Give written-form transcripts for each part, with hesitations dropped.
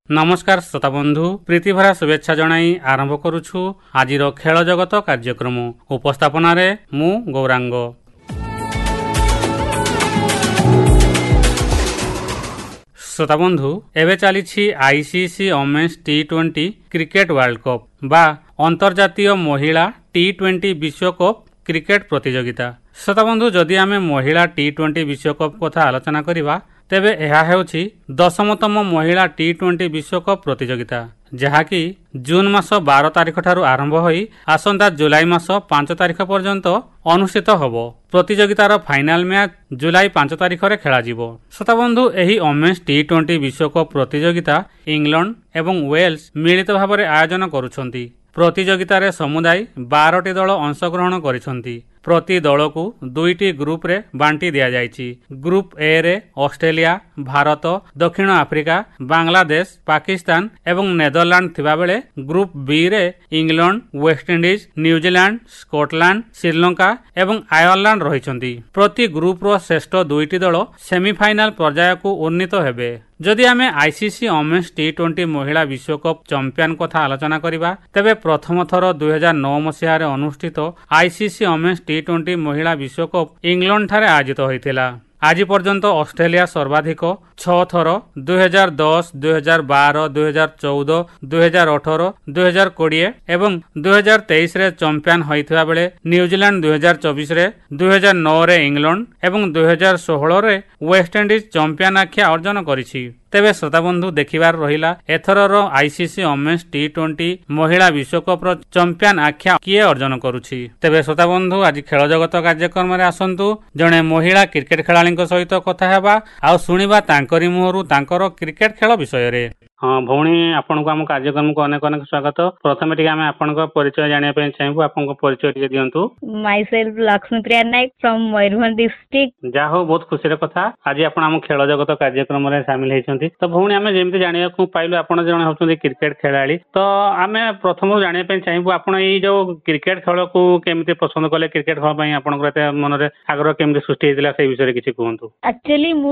नमस्कार श्रोता बंधु प्रीति भरा शुभेच्छा जणाई आरंभ करुछु आजिर खेल जगत कार्यक्रम उपस्थापन मु गौरांग। श्रोता बंधु एवं चली आईसीसी वोमेन्स टी20 क्रिकेट वर्ल्ड कप बा अंतर्जातीय महिला टी20 विश्वकप क्रिकेट प्रतियोगिता। श्रोता बंधु जदि आम महिला टी20 विश्वकप कथा आलोचना करवा तेबे यह हेउछि 10तम महिला टी20 विश्वकप प्रतियोगिता जहाँकि जून मास 12 तारिख ठारू आरंभ होई आसंता जुलाई मास 5 तारिख पर्यंत अनुष्ठित होबो। प्रतियोगितार फाइनाल मैच जुलाई 5 तारिख रे खेला जिवो। श्रोता बंधु एही वोमेन्स टी20 विश्वकप प्रतियोगिता इंग्लैंड एवं वेल्स मिलित भाव आयोजन करुछंती। प्रतियोगितार समुदाय 12टी दल अंशग्रहण करिसंती। प्रति दल को 2टी ग्रुप रे बांटी दिया जायछि। ग्रुप ए रे ऑस्ट्रेलिया, भारत, दक्षिण आफ्रिका, बांग्लादेश, पाकिस्तान एवं नेदरलैंड थिबा बेले ग्रुप बी रे England, West Indies, New Zealand, Scotland, Sri Lanka एवं आयरलैंड रहिसंती। प्रति ग्रुप रो श्रेष्ठ 2टी दल सेमीफाइनल पर्याय को उन्नीत हेबे। जदि आमे आईसीसी वोमेन्स टी20 महिला विश्वकप चैंपियन कथा आलोचना करिबा तेबे प्रथम थर 2009 मसीहा रे अनुष्ठित आईसीसी वोमेन्स टी20 महिला विश्वकप इंग्लैंड ठारे आयोजित होइतिला। आज पर्यंत ऑस्ट्रेलिया सर्वाधिक 6 थर 2010, 2012, 2014, 2018, 2020 एवं 2023 रे चैंपियन होइथिबा बेले न्यूजीलैंड 2024 रे, 2009 रे इंग्लैंड एवं 2016 रे वेस्टइंडीज चैंपियन आख्या अर्जन करिछि। तेबे श्रोता बंधु देखिबार रहिला एथरर आईसीसी वोमेन्स टी20 महिला विश्वकप रो चैंपियन आख्या किए अर्जन करुछि। तेबे श्रोता बंधु आज खेल जगत कार्यक्रम रे आसंतु जणे महिला क्रिकेट खेलाड़ी सहित कथा हेबा आ सुनिबा तांकरी मुहरु तांकर क्रिकेट खेल विषय रे। हाँ भौणी आपण को आम कार्यक्रम को अनेक अनेक स्वागत। प्रथम टी आम आपण परिचय जानिया पे चाहिबु। आपन परिचय T दियंतु। My self Lakshmipriya Nayak from Mayurbhanj district. जा हो बहुत खुशी रे कथा आज आपण आम खेल जगत कार्यक्रम रे शामिल हेछंती। तो भौणी आमे जेमति जानिया को पाइलु आपण जण होछंती क्रिकेट खेलाड़ी। तो आमे प्रथम जानिया पे चाहिबु आपण ई जो क्रिकेट खेल को केमति पसंद कले, क्रिकेट खेल पई आपण एते मन रे आग्रह केमति सृष्टि हेतिला से विषय रे किछि कहंतु। एक्चुअली मु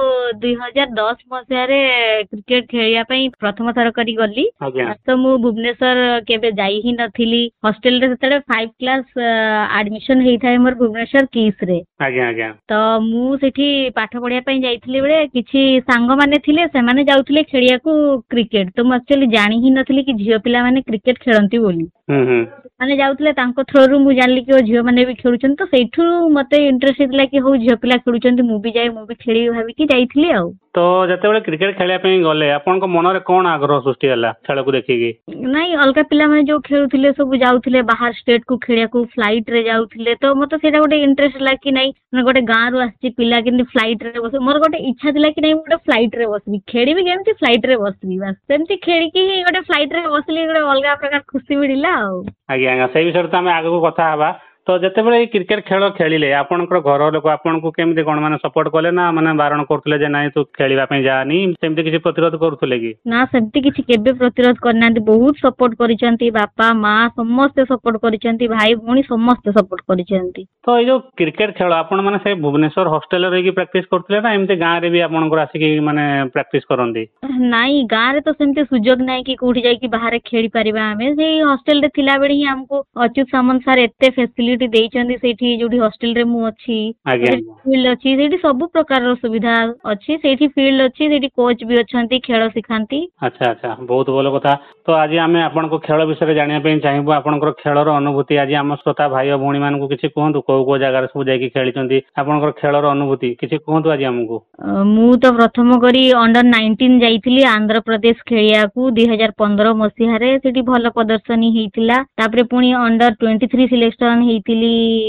2010 मसिया रे क्रिकेट खेलिया प्रथम थर करी गली। तो मु भुवनेश्वर केबे जाई ही नथिली। हॉस्टल रे सेतले 5 क्लास एडमिशन हेई थाए मोर भुवनेश्वर किस रे। तो मु सेठी पाठ पढिया पई जाईथिली बेले किछि सांग माने थिले से माने जाउथिले खेलिया को क्रिकेट। तो मु एक्चुअली जानि ही नथिली कि झियो पिला माने क्रिकेट खेलंती बोली। माने जाउथिले तांको थ्रू मु जानली कि झियो माने भी खेलुछन। तो सेठु मते इंटरेस्ट हेतला कि हो झियो पिला खेलुछन मु भी जाई मु भी खेली भाबी कि जाईथिली आ। तो जते बेले क्रिकेट खेलिया पई गले आपन को मन रे कोन आग्रह सृष्टि हला खेल को देखिकी? नहीं अलगा पिला माने जो खेलुथिले सब जाउथिले बाहर स्टेट को खेलिया को फ्लाइट रे जाउथिले। तो मते सेटा गोटे इंटरेस्ट ला कि नहीं गोटे गां रु आछि पिला कि फ्लाइट रे बस मोर गोटे इच्छा थिला कि नहीं गोटे फ्लाइट रे बसबी खेली भी केमति फ्लाइट रे बसबी बस सेमति खेली कि गोटे फ्लाइट रे बसली गोटे अलगा प्रकार खुशी मिलिला आ। आज्ञा से विषय तो आम आगु कथा हवा। तो जितेबाला क्रिकेट खेल खेलिले आपनकर घर लोक आपन को केमति कोन माने सपोर्ट कले ना माने बारण करथले जे नाही तू खेलिबा पई जानी सेमति किछि प्रतिरोध करथले कि? ना सेमति किछि केबे प्रतिरोध करनांती। बहुत सपोर्ट करिसंती बापा मां समस्त सपोर्ट करिसंती भाई भौणी समस्त सपोर्ट करिसंती। तो ए जो क्रिकेट खेल आपन माने से भुवनेश्वर हॉस्टल रे की प्रैक्टिस करथले ना एमते गां रे भी आपनकर आसी कि माने प्रैक्टिस करंती? नाही गां रे तो सेमति सुजोग नाही कि कोठी जाई कि बाहर खेली परिबा। हमें सेही हॉस्टल रे थिला बेली ही हमको अच्युत सामंत सर एते फैसिलिटी देइचंदी सेठी जोठी हॉस्टल रे मु अछि फील्ड अछि सेठी सब प्रकार सुविधा अछि। सेठी फील्ड अछि सेठी कोच भी अछंती खेल सिखांती। अच्छा अच्छा बहुत भलो कथा। तो आज आमे आपन को खेल विषय रे जानिया पे चाहिबो। आपनकर खेलर अनुभूति आज हम श्रोता भाई और भौणी मान को किछि कहंतु को जगह रे सब जाई कि खेलिचंती आपनकर खेलर अनुभूति किछि कहंतु आज हमको। मु तो प्रथम करी अंडर 19 जाईथिली आंध्र प्रदेश खेलिया को 2015 मसिहा रे सेठी भलो प्रदर्शनी हेतिला। तापरे पुनी अंडर 23 सिलेक्शन हेतिली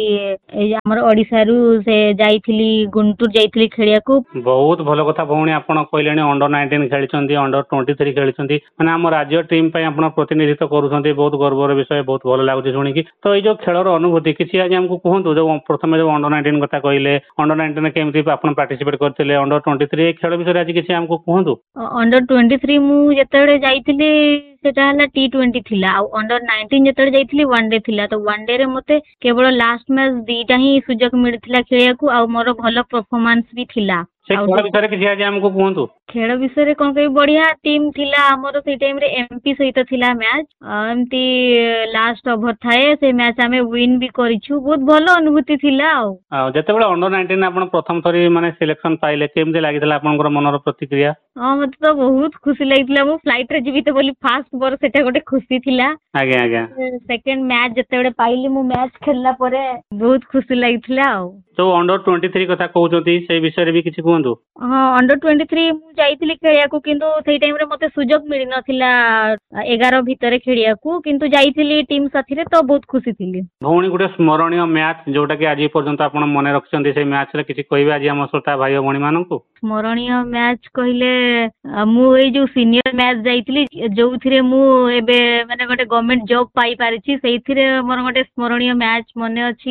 हमर ओडिसा रु से जाईथिली गुंटूर जाईथिली खेलिया को। बहुत भलो कथा भौणी आपण कहलेनी अंडर 19 खेलिचंती अंडर 23 खेलिचंती माने हम राज्य टीम पई आपण प्रतिनिधित्व करूछंती। बहुत गर्वर विषय बहुत भलो लागुची सुनी कि। तो ए जो खेलर अनुभूति किछि आज हमको कहंतु जो प्रथम जो अंडर 19 कथा कहले अंडर 19 केमति आपण पार्टिसिपेट करथिले अंडर 23 खेल विषय आज किछि हमको कहंतु। अंडर 23 मु जेतेबे जाईथिली सेटा हला टी20 थिला आ अंडर 19 जेतेबे जाईथिली वनडे थिला। तो वनडे रे मते केवल लास्ट मैच 2टा ही सुजोग मिलथिला खेलिया को आ मोर भलो परफॉर्मेंस भी थिला। ସେ ଖେଳ ବିଷୟରେ କିଛି ଆଜି ଆମକୁ କୁହନ୍ତୁ। ଖେଳ ବିଷୟରେ କଣ କହିବି, ବଢିଆ ଟିମ୍ ଥିଲା ଆମର ସେଇ ଟାଇମ୍ ରେ। ଏମପି ସହିତ ଥିଲା ମ୍ୟାଚ୍। ଏମତି ଲାଷ୍ଟ ଓଭର ଥାଏ, ସେ ମ୍ୟାଚ୍ ଆମେ ୱିନ୍ ବି କରିଛୁ। ବହୁତ ଭଲ ଅନୁଭୂତି ଥିଲା ଆଉ। ଯେତେବେଳେ ଅଣ୍ଡର-19 ଆପଣ ପ୍ରଥମ ଥର ମାନେ ସିଲେକ୍ସନ ପାଇଲେ, କେମିତି ଲାଗିଥିଲା ଆପଣଙ୍କର ମନର ପ୍ରତିକ୍ରିୟା? ହଁ, ମତେ ତ ବହୁତ ଖୁସି ଲାଗିଥିଲା। ମୁଁ ଫ୍ଲାଇଟ୍ ରେ ଯିବି ତ ବୋଲି ଫାଷ୍ଟ ମୋର ସେଟା ଗୋଟେ ଖୁସି ଥିଲା। ଆଜ୍ଞା ଆଜ୍ଞା। ସେକେଣ୍ଡ ମ୍ୟାଚ୍ ଯେତେବେଳେ ପାଇଲି, ମୁଁ ମ୍ୟାଚ୍ ଖେଳିଲା ପରେ ବହୁତ ଖୁସି ଲାଗିଥିଲା ଆଉ। ଯୋଉ ଅଣ୍ଡର-23 କଥା କହୁଛନ୍ତି, ସେଇ ବିଷୟରେ ବି କିଛି କୁହନ୍ତୁ। ହଁ, ଅଣ୍ଡର-23 ମୁଁ ଯାଇଥିଲି ଖେଳିବାକୁ, କିନ୍ତୁ ସେଇ ଟାଇମ୍ ରେ ମତେ ସୁଯୋଗ ମିଳିନଥିଲା 11 ଭିତରେ ଖେଳିବାକୁ, କିନ୍ତୁ ଯାଇଥିଲି ଟିମ୍ ସାଥିରେ, ତ ବହୁତ ଖୁସି ଥିଲି। ଭଉଣୀ, ଗୋଟେ ସ୍ମରଣୀୟ ମ୍ୟାଚ୍ ଯୋଉଟା କି ଆଜି ପର୍ଯ୍ୟନ୍ତ ଆପଣ ମନେ ରଖିଛନ୍ତି, ସେଇ ମ୍ୟାଚ୍ ରେ କିଛି କହିବେ ଆଜି ଆମ ଶ୍ରୋତା ଭାଇ ଓ ଭଉଣୀ ମାନଙ୍କୁ? ସ୍ମରଣୀୟ ମ୍ୟାଚ୍ କହିଲେ, ମୁଁ ଏଇ ଯୋଉ ସିନିୟର ମ୍ୟାଚ୍ ଯାଇଥିଲି, ଯୋଉଥିରେ ମୁଁ ଏବେ ମାନେ ଗୋଟେ ଗଭର୍ଣ୍ଣମେଣ୍ଟ ଜବ୍ ପାଇପାରିଛି, ସେଇଥିରେ ମୋର ଗୋଟେ ସ୍ମରଣୀୟ ମ୍ୟାଚ୍ ମନେ ଅଛି।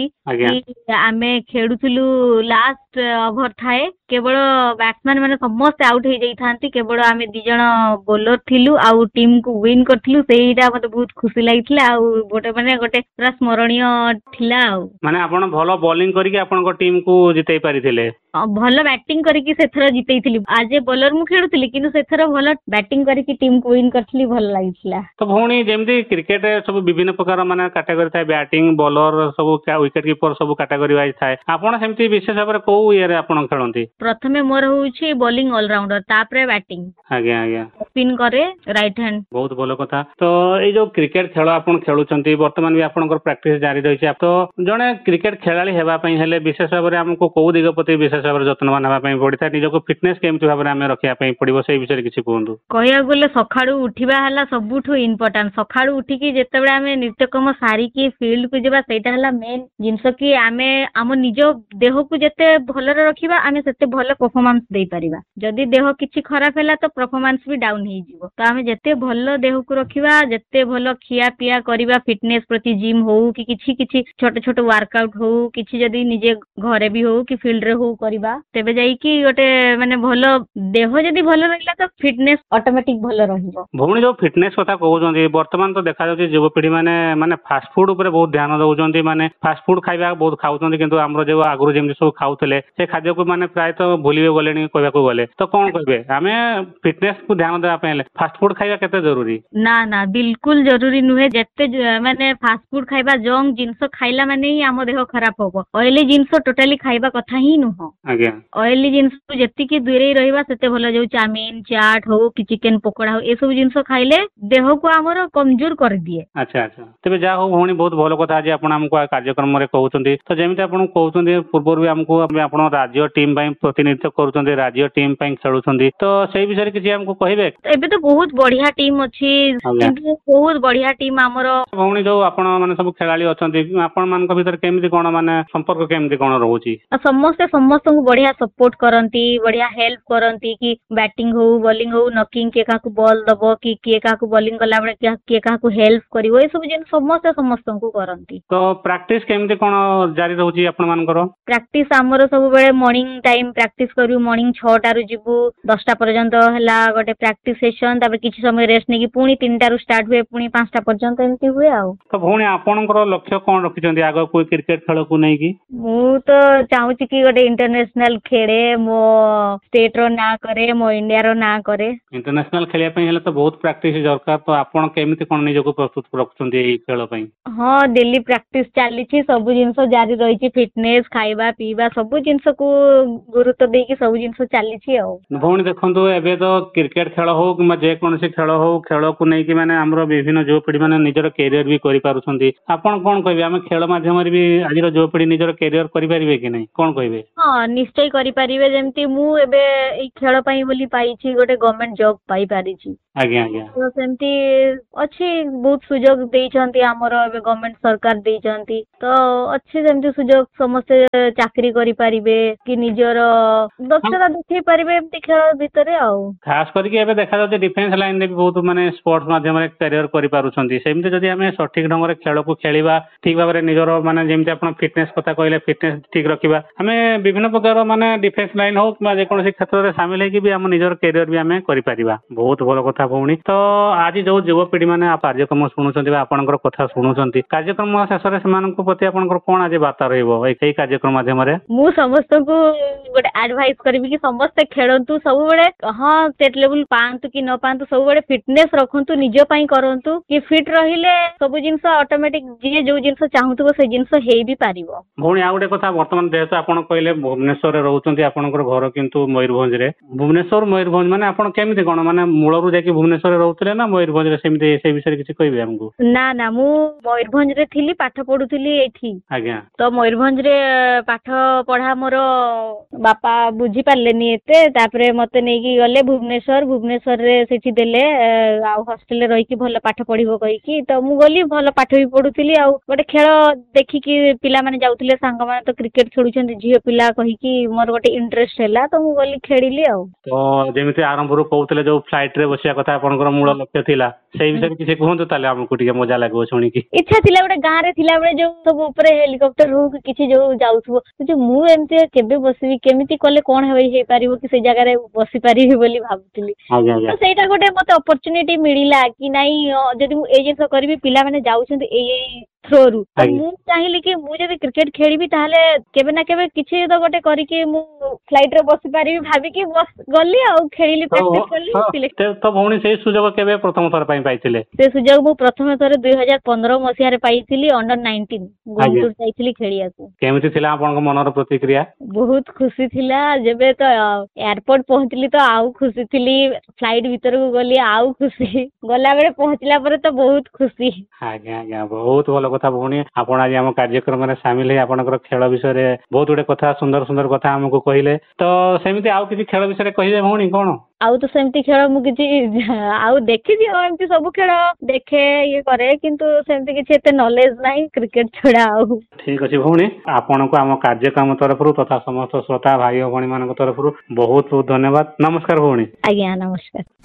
ଆମେ ଖେଳୁଥିଲୁ, ଲାଷ୍ଟ ଓଭର ଥାଏ, କେବଳ ବ୍ୟାଟ୍ସମ୍ୟାନ ମାନେ ସମସ୍ତେ ଆଉଟ୍ ହେଇଯାଇଥାନ୍ତି, କେବଳ ଆମେ 2 ଜଣ ବୋଲର ଥିଲୁ ଆଉ ଟିମ୍ କୁ ୱିନ୍ କରିଥିଲୁ। ସେଇଟା ମତେ ବହୁତ ଖୁସି ଲାଗିଥିଲା ଆଉ ଗୋଟେ ପୁରା ସ୍ମରଣୀୟ ଥିଲା ଆଉ। ମାନେ ଆପଣ ଭଲ ବୋଲିଂ କରିକି ଆପଣଙ୍କ ଟିମ୍ କୁ ଜିତେଇ ପାରିଥିଲେ। ଭଲ ବ୍ୟାଟିଂ କରିକି ସେଥର ଜିତେଇଥିଲି। ଆଜ ଏ ବୋଲର ମୁଁ ଖେଳୁଥିଲି, କିନ୍ତୁ ସେଥର ଭଲ ବ୍ୟାଟିଂ କରିକି ଟିମ୍ କୁ ୱିନ୍ କରିଥିଲି, ଭଲ ଲାଗିଥିଲା। ତ ଭଉଣୀ, ଯେମିତି କ୍ରିକେଟ ସବୁ ବିଭିନ୍ନ ପ୍ରକାର ମାନେ କାଟାଗୋରୀ ଥାଏ, ବ୍ୟାଟିଂ, ବୋଲର, ସବୁ ୱିକେଟ କିପର ସବୁ କାଟାଗୋରୀ ୱାଇଜ ଥାଏ, ଆପଣ ସେମିତି ବିଶେଷ ଭାବରେ କୋଉ ଇଏରେ ଆପଣ ଖେଳନ୍ତି? ପ୍ରଥମେ ମୋର ହଉଛି ବୋଲିଂ ଅଲରାଉଣ୍ଡର, ତାପରେ ବ୍ୟାଟିଂ। ଆଜ୍ଞା ଆଜ୍ଞା। ସ୍ପିନ୍ କରେ ରାଇଟ୍ ହ୍ୟାଣ୍ଡ। ବହୁତ ଭଲ କଥା। ତ ଏଇ ଯୋଉ କ୍ରିକେଟ ଖେଳ ଆପଣ ଖେଳୁଛନ୍ତି, ବର୍ତ୍ତମାନ ବି ଆପଣଙ୍କର ପ୍ରାକ୍ଟିସ ଜାରି ରହିଛି। ତ ଜଣେ କ୍ରିକେଟ ଖେଳାଳି ହେବା ପାଇଁ ହେଲେ ବିଶେଷ ଭାବରେ ଆମକୁ କୋଉ ଦିଗ ପ୍ରତି ବିଶେଷ ଭାବରେ ଯତ୍ନବାନ ହେବା ପାଇଁ ପଡିଥାଏ? ନିଜକୁ ଫିଟନେସ କେମିତି ଭାବରେ ଆମେ ରଖିବା ପାଇଁ ପଡିବ, ସେଇ ବିଷୟରେ କିଛି କୁହନ୍ତୁ। କହିବାକୁ ଗଲେ ସକାଳୁ ଉଠିବା ହେଲା ସବୁଠୁ ଇମ୍ପୋର୍ଟାଣ୍ଟ। ସକାଳୁ ଉଠିକି ଯେତେବେଳେ ଆମେ ନିତ୍ୟକର୍ମ ସାରିକି ଫିଲ୍ଡ କୁ ଯିବା, ସେଇଟା ହେଲା ମେନ୍ ଜିନିଷ କି ଆମେ ଆମ ନିଜ ଦେହକୁ ଯେତେ ଭଲରେ ରଖିବା, ଆମେ ସେତେ ଭଲ ପରଫର୍ମାନ୍ସ ଦେଇପାରିବା। ଯଦି ଦେହ କିଛି ଖରାପ ହେଲା, ତ ପରଫର୍ମାନ୍ସ ବି ଡାଉନ୍ ହେଇଯିବ। ତ ଆମେ ଯେତେ ଭଲ ଦେହକୁ ରଖିବା, ଯେତେ ଭଲ ଖିଆ ପିଆ କରିବା, ଫିଟନେସ ପ୍ରତି ଜିମ୍ ହଉ କି କିଛି ଛୋଟ ଛୋଟ ୱାର୍କ ଆଉଟ୍ ହଉ, କିଛି ଯଦି ନିଜେ ଘରେ ବି ହଉ କି ଫିଲ୍ଡ ରେ ହଉ କରିବା, ତେବେ ଯାଇକି ଗୋଟେ ମାନେ ଭଲ ଦେହ ଯଦି ଭଲ ରହିଲା, ତ ଫିଟନେସ ଅଟୋମେଟିକ ଭଲ ରହିବ। ଭଉଣୀ, ଯୋଉ ଫିଟନେସ କଥା କହୁଛନ୍ତି, ବର୍ତ୍ତମାନ ତ ଦେଖାଯାଉଛି ଯୁବପିଢି ମାନେ ଫାଷ୍ଟ ଫୁଡ ଉପରେ ବହୁତ ଧ୍ୟାନ ଦଉଛନ୍ତି। ମାନେ ଫାଷ୍ଟ ଫୁଡ ଖାଇବା ବହୁତ ଖାଉଛନ୍ତି, କିନ୍ତୁ ଆମର ଯୋଉ ଆଗରୁ ଯେମିତି ସବୁ ଖାଉଥିଲେ, ସେ ଖାଦ୍ୟକୁ ମାନେ ପ୍ରାୟତଃ ଭୁଲିବେ ଗଲେଣି କହିବାକୁ ଗଲେ। ତ କଣ କହିବେ, ଆମେ ଫିଟନେସ କୁ ଧ୍ୟାନ ଦେବା ପାଇଁ ହେଲେ ଫାଷ୍ଟ ଫୁଡ ଖାଇବା କେତେ ଜରୁରୀ? ନା, ବିଲକୁଲ ଜରୁରୀ ନୁହେଁ। ଯେତେ ମାନେ ଫାଷ୍ଟ ଫୁଡ ଖାଇବା, ଜଙ୍କ ଜିନିଷ ଖାଇଲା ମାନେ ହିଁ ଆମ ଦେହ ଖରାପ ହବ। ଅଏଲି ଜିନିଷ ଟୋଟାଲି ଖାଇବା କଥା ହିଁ ନୁହଁ। ଆଜ୍ଞା। ଅଏଲି ଜିନିଷ ଯେତିକି ଦୂରେଇ ରହିବା ସେତେ ଭଲ। ଯୋଉ ଚାଉମିନ, ଚାଟ ହଉ କି ଚିକେନ ପକୋଡା ହଉ, ଏସବୁ ଜିନିଷ ଖାଇଲେ ଦେହକୁ ଆମର କମଜୋର କରିଦିଏ। ଆଚ୍ଛା ଆଚ୍ଛା। ତେବେ ଯାହା ହଉ ଭଉଣୀ, ବହୁତ ଭଲ କଥା ଆଜି ଆପଣ ଆମକୁ କାର୍ଯ୍ୟକ୍ରମରେ କହୁଛନ୍ତି। ତ ଯେମିତି ଆପଣ କହୁଛନ୍ତି, ପୂର୍ବରୁ ବି ଆମକୁ ଆପଣ ରାଜ୍ୟ ଟିମ୍ ପାଇଁ ପ୍ରତିନିଧିତ୍ୱ କରୁଛନ୍ତି, ରାଜ୍ୟ ଟିମ୍ ପାଇଁ ଖେଳୁଛନ୍ତି, ତ ସେଇ ବିଷୟରେ କିଛି ଆମକୁ କହିବେ? ଏବେ ତ ବହୁତ ବଢିଆ ଟିମ୍ ଅଛି, କିନ୍ତୁ ବହୁତ ବଢିଆ ଟିମ୍ ଆମର। ଭଉଣୀ, ଯୋଉ ଆପଣ ମାନେ ସବୁ ଖେଳାଳି ଅଛନ୍ତି, ଆପଣ ମାନଙ୍କ ଭିତରେ କେମିତି କଣ ମାନେ ସମ୍ପର୍କ କେମିତି କଣ ରହୁଛି? ସମସ୍ତେ ସମସ୍ତଙ୍କୁ ବଢିଆ ସପୋର୍ଟ କରନ୍ତି, ବଢିଆ ହେଲ୍ପ କରନ୍ତି, କି ବ୍ୟାଟିଂ ହଉ, ବୋଲିଂ ହଉ, ନକିଂ, କିଏ କାହାକୁ ବଲ୍ ଦବ, କି କିଏ କାହାକୁ ବୋଲିଂ କଲା ବେଳେ କିଏ କାହାକୁ ହେଲ୍ପ କରିବ, ଏସବୁ ଜିନିଷ ସମସ୍ତେ ସମସ୍ତଙ୍କୁ କରନ୍ତି। ତ ପ୍ରାକ୍ଟିସ କେମିତି କଣ ଜାରି ରହୁଛି ଆପଣ ମାନଙ୍କର? ପ୍ରାକ୍ଟିସ ଆମର ସବୁବେଳେ ମର୍ଣ୍ଣିଂ ଟାଇମ ପ୍ରାକ୍ଟିସ କରିବୁ। ମର୍ଣ୍ଣିଂ 6ଟାରୁ ଯିବୁ, 10ଟା ପର୍ଯ୍ୟନ୍ତ ହେଲା ଗୋଟେ ପ୍ରାକ୍ଟିସ ସେସନ, ତାପରେ କିଛି ସମୟ ରେଷ୍ଟ ନେଇକି ପୁଣି 3ଟାରୁ ଷ୍ଟାର୍ଟ ହୁଏ, ପୁଣି 5ଟା ପର୍ଯ୍ୟନ୍ତ ଏମିତି ହୁଏ ଆଉ। ତ ଭଉଣୀ, ଆପଣଙ୍କର ଲକ୍ଷ୍ୟ କଣ ରଖିଛନ୍ତି ଆଗକୁ କ୍ରିକେଟ ଖେଳକୁ ନେଇକି? ମୁଁ ତ ଚାହୁଁଛି କି ଗୋଟେ ଇଣ୍ଟରନ୍ୟାସନାଲ ଖେଳେ, ମୋ ଷ୍ଟେଟ ର ନାଁ କରେ, ମୋ ଇଣ୍ଡିଆ ର ନାଁ କରେ। ଇଣ୍ଟରନ୍ୟାସନାଲ ଖେଳିବା ପାଇଁ ହେଲେ ତ ବହୁତ ପ୍ରାକ୍ଟିସ ଦରକାର। ତ ଆପଣ କେମିତି କଣ ନିଜକୁ ପ୍ରସ୍ତୁତ ରଖୁଛନ୍ତି ଏଇ ଖେଳ ପାଇଁ? ହଁ, ଡେଲି ପ୍ରାକ୍ଟିସ ଚାଲିଛି, ସବୁ ଜିନିଷ ଜାରି ରହିଛି। ଫିଟନେସ, ଖାଇବା ପିଇବା, ସବୁ ଜିନିଷକୁ ଗୁରୁତ୍ୱ ଦେଇକି ସବୁ ଜିନିଷ ଚାଲିଛି ଆଉ। ଭଉଣୀ ଦେଖନ୍ତୁ, ଏବେ ତ କ୍ରିକେଟ ଖେଳ ହଉ କିମ୍ବା ଯେକୌଣସି ଖେଳ ହଉ, ଖେଳକୁ ନେଇକି ମାନେ ଆମର ବିଭିନ୍ନ ଯୁବପିଢି ମାନେ ନିଜର କ୍ୟାରିୟର ବି କରିପାରୁଛନ୍ତି। ଆପଣ କଣ କହିବେ, ଆମେ ଖେଳ ମାଧ୍ୟମରେ ବି ଆଜିର ଯୁବପିଢି ନିଜର କ୍ୟାରିୟର କରିପାରିବେ କି ନାହିଁ, କଣ କହିବେ? ହଁ, ନିଶ୍ଚୟ କରିପାରିବେ। ଯେମିତି ମୁଁ ଏବେ ଏଇ ଖେଳ ପାଇଁ ବୋଲି ପାଇଛି, ଗୋଟେ ଗଭର୍ଣ୍ଣମେଣ୍ଟ ଜବ୍ ପାଇପାରିଛି। ଆଜ୍ଞା ଆଜ୍ଞା। ତ ସେମିତି ଅଛି, ବହୁତ ସୁଯୋଗ ଦେଇଛନ୍ତି ଆମର, ଏବେ ଗଭର୍ଣ୍ଣମେଣ୍ଟ ସରକାର ଦେଇଛନ୍ତି। ତ ଅଛି ସେମିତି ସୁଯୋଗ, ସମସ୍ତେ ଚାକିରି କରିପାରିବେ କି ନିଜର ଦକ୍ଷତା ଦେଖେଇ ପାରିବେ ଏମିତି ଖେଳ ଭିତରେ ଆଉ। ଖାସ କରିକି ଏବେ ଦେଖାଯାଉଛି ଡିଫେନ୍ସ ଲାଇନରେ ବି ବହୁତ ମାନେ ସ୍ପୋର୍ଟସ ମାଧ୍ୟମରେ କ୍ୟାରିୟର କରିପାରୁଛନ୍ତି। ସେମିତି ଯଦି ଆମେ ସଠିକ ଢଙ୍ଗରେ ଖେଳକୁ ଖେଳିବା, ଠିକ ଭାବରେ ନିଜର ମାନେ ଯେମିତି ଆପଣ ଫିଟନେସ କଥା କହିଲେ, ଫିଟନେସ ଠିକ ରଖିବା, ଆମେ ବିଭିନ୍ନ ପ୍ରକାର ପ୍ରକାର ମାନେ डिफेन्स लाइन हो कि जेकोसी क्षेत्र में सामिल होगी भी आम निजर कैरियर भी आम कर बहुत भल कथा भौणी। तो आज जो युवपीढ़ी मैंने कार्यक्रम शुणुंट आपंकर कथा शुणुंट कार्यक्रम शेष में प्रति आप कौन आज वार्ता रही कार्यक्रम माध्यम मु समस्त को गोटे एडवाइस करी कि समस्ते खेलतु सब बड़े हाँ स्टेट लेवल पातु कि न पातु सब बड़े फिटनेस रखु निज करंतु कि फिट रहिले सब जिनस ऑटोमेटिक जी जो जिनस चाहूथबो से जिनस हे भी पारिबो। भौणी आ गोटे कथा वर्तमान जेहेतु आप कहले भुवनेश्वर रोचंती आपनकर घर किंतु मयूरभंज रे भुवनेश्वर मयूरभंज माने आपण केमिति कोन माने मूलरू जाकी भुवनेश्वर रे रहउतले ना मयूरभंज रे सेमिति से विषय किछि कहबे हमकु? ना ना मु मयूरभंज रे थिली पाठ पढुथिली एठी। आज्ञा तो मयूरभंज रे पाठ पढ़ा मोर बापा बुझी पारलेनी एते तापरे मते नेकी गले भुवनेश्वर रे सेठी देले आ हॉस्टल रे रही कि भल पाठ पढिबो कहि कि तो मु गली भल पाठ भी पढुथिली आ गोटे खेल देखि कि पिला माने जाउथिले सांग माने तो क्रिकेट खेलुछन्ती झियो पिला कहि कि मोर गोटे इंटरेस्ट हैला तो मु गली खेलिली आ। तो जेमिति आरंभ रू कहउतले जो फ्लाइट रे बसिया कथा आपनकर मूल लक्ष्य थिला सेही विषय किछि कहंतु ताले हमकु टिके मजा लागो सुनि कि इच्छा थिला गोटे गां रे थिला बळे जो सब ऊपर हेलीकॉप्टर हो कि किछि जो जाउथबो जे मु एमते केबे बसिबी केमिति कले कोन हे पारिबो कि से जगह रे बसि पारिबी बोली भाबुथिली। तो सेटा गोटे मते अपॉर्चुनिटी मिलिला कि नाही जदि मु ए जिंस करबी पिला माने जाउछन्ती ए थ्रोरू तो मु चाहिली कि मु जदि क्रिकेट खेलिबी ताहले केबे ना केबे किछि तो गोटे करी कि मु फ्लाइट रे बसि पारिबी भाबी कि बस गली आ खेलिली प्रैक्टिस करली सिलेक्ट। तो भौणी से सुजोग केबे प्रथम थर पई पाइथिले? से सुजोग मु प्रथम थर 2015 मसिया रे पाइथिली अंडर 19 गुंटूर जाइथिली खेलिया को। केमिति थिला आपन को मनर प्रतिक्रिया? बहुत खुशी थिला जेबे तो एयरपोर्ट पहुंचली तो आउ खुशी थिली फ्लाइट भीतर को गली आउ खुशी गला बेले पहुंचला पर तो बहुत खुशी। आज्ञा आज्ञा बहुत भल कथा भौणी आपण आज हम कार्यक्रम में सामिल है आपनकर खेल विषय बहुत गुडे कथा सुंदर सुंदर कथा हमको कहले। तो सेमिति आउ किछि खेल विषय कहिबे भौणी कोन? आउ तो सेमती खेल मु किछि आउ देखि दियो एमती सब खेल देखे ये करे किंतु सेमती किछि एते नॉलेज नाही क्रिकेट छडा आउ। ठीक अछि भौणी आपण को हम कार्यक्रम तरफ तथा समस्त श्रोता भाई भौणी मान तरफ बहुत बहुत धन्यवाद। नमस्कार भौणी। आज्ञा नमस्कार।